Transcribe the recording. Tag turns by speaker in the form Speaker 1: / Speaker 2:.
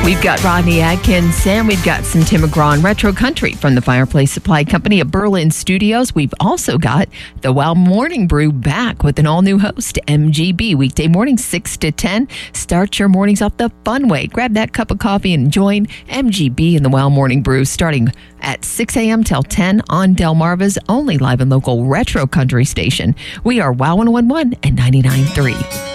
Speaker 1: We've got Rodney Adkins, and we've got some Tim McGraw and Retro Country from the Fireplace Supply Company of Berlin Studios. We've also got the Wow Morning Brew back with an all-new host, MGB. Weekday mornings, 6 to 10. Start your mornings off the fun way. Grab that cup of coffee and join MGB in the Wow Morning Brew starting at 6 a.m. till 10 on Delmarva's only live and local Retro Country station. We are Wow 101 and 99.3.